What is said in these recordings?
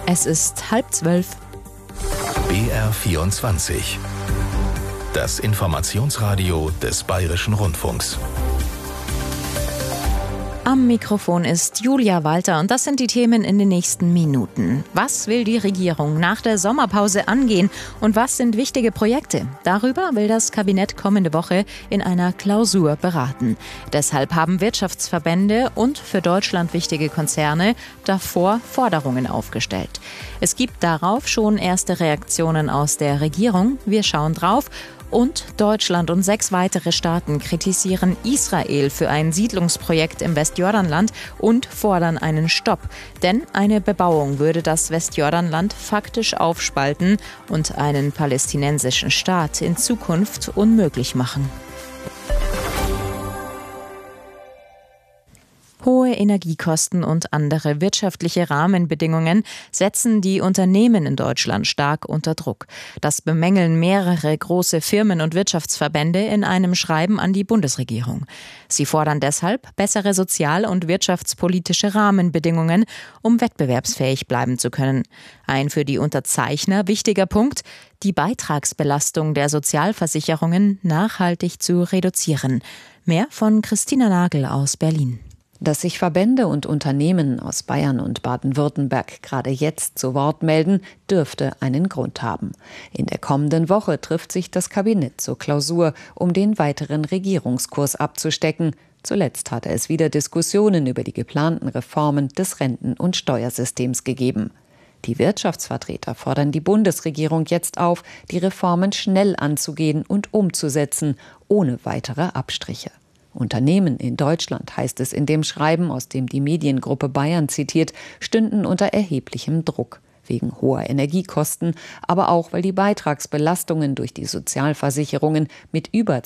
Es ist 11:30. BR24. Das Informationsradio des Bayerischen Rundfunks. Am Mikrofon ist Julia Walter und das sind die Themen in den nächsten Minuten. Was will die Regierung nach der Sommerpause angehen und was sind wichtige Projekte? Darüber will das Kabinett kommende Woche in einer Klausur beraten. Deshalb haben Wirtschaftsverbände und für Deutschland wichtige Konzerne davor Forderungen aufgestellt. Es gibt darauf schon erste Reaktionen aus der Regierung. Wir schauen drauf. Und Deutschland und 6 weitere Staaten kritisieren Israel für ein Siedlungsprojekt im Westjordanland und fordern einen Stopp. Denn eine Bebauung würde das Westjordanland faktisch aufspalten und einen palästinensischen Staat in Zukunft unmöglich machen. Hohe Energiekosten und andere wirtschaftliche Rahmenbedingungen setzen die Unternehmen in Deutschland stark unter Druck. Das bemängeln mehrere große Firmen und Wirtschaftsverbände in einem Schreiben an die Bundesregierung. Sie fordern deshalb bessere sozial- und wirtschaftspolitische Rahmenbedingungen, um wettbewerbsfähig bleiben zu können. Ein für die Unterzeichner wichtiger Punkt: die Beitragsbelastung der Sozialversicherungen nachhaltig zu reduzieren. Mehr von Christina Nagel aus Berlin. Dass sich Verbände und Unternehmen aus Bayern und Baden-Württemberg gerade jetzt zu Wort melden, dürfte einen Grund haben. In der kommenden Woche trifft sich das Kabinett zur Klausur, um den weiteren Regierungskurs abzustecken. Zuletzt hatte es wieder Diskussionen über die geplanten Reformen des Renten- und Steuersystems gegeben. Die Wirtschaftsvertreter fordern die Bundesregierung jetzt auf, die Reformen schnell anzugehen und umzusetzen, ohne weitere Abstriche. Unternehmen in Deutschland, heißt es in dem Schreiben, aus dem die Mediengruppe Bayern zitiert, stünden unter erheblichem Druck. Wegen hoher Energiekosten, aber auch, weil die Beitragsbelastungen durch die Sozialversicherungen mit über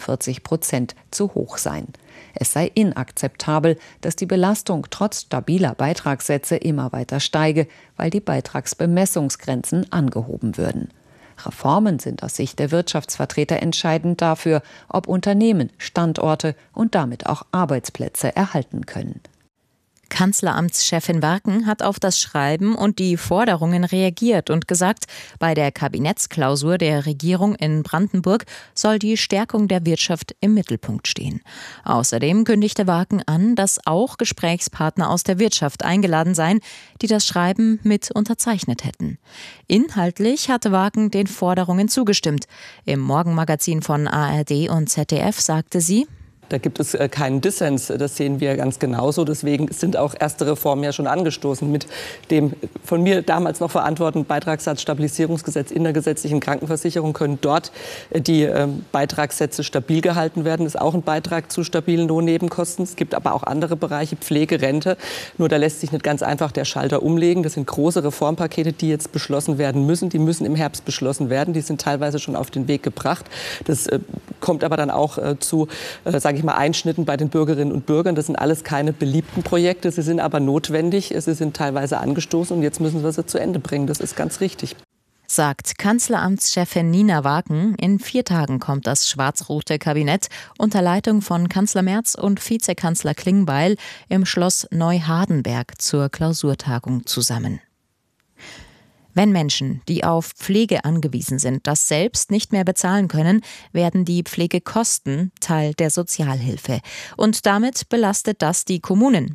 42% zu hoch seien. Es sei inakzeptabel, dass die Belastung trotz stabiler Beitragssätze immer weiter steige, weil die Beitragsbemessungsgrenzen angehoben würden. Reformen sind aus Sicht der Wirtschaftsvertreter entscheidend dafür, ob Unternehmen Standorte und damit auch Arbeitsplätze erhalten können. Kanzleramtschefin Waken hat auf das Schreiben und die Forderungen reagiert und gesagt, bei der Kabinettsklausur der Regierung in Brandenburg soll die Stärkung der Wirtschaft im Mittelpunkt stehen. Außerdem kündigte Waken an, dass auch Gesprächspartner aus der Wirtschaft eingeladen seien, die das Schreiben mit unterzeichnet hätten. Inhaltlich hatte Waken den Forderungen zugestimmt. Im Morgenmagazin von ARD und ZDF sagte sie: Da gibt es keinen Dissens, das sehen wir ganz genauso. Deswegen sind auch erste Reformen ja schon angestoßen mit dem von mir damals noch verantworteten Beitragssatzstabilisierungsgesetz in der gesetzlichen Krankenversicherung. Können dort die Beitragssätze stabil gehalten werden. Das ist auch ein Beitrag zu stabilen Lohnnebenkosten. Es gibt aber auch andere Bereiche, Pflege, Rente. Nur da lässt sich nicht ganz einfach der Schalter umlegen. Das sind große Reformpakete, die jetzt beschlossen werden müssen. Die müssen im Herbst beschlossen werden. Die sind teilweise schon auf den Weg gebracht. Das kommt aber dann auch zu, sage ich mal, Einschnitten bei den Bürgerinnen und Bürgern. Das sind alles keine beliebten Projekte. Sie sind aber notwendig. Sie sind teilweise angestoßen und jetzt müssen wir sie zu Ende bringen. Das ist ganz richtig. Sagt Kanzleramtschefin Nina Waken. In 4 Tagen kommt das schwarz-rote Kabinett unter Leitung von Kanzler Merz und Vizekanzler Klingbeil im Schloss Neuhardenberg zur Klausurtagung zusammen. Wenn Menschen, die auf Pflege angewiesen sind, das selbst nicht mehr bezahlen können, werden die Pflegekosten Teil der Sozialhilfe. Und damit belastet das die Kommunen.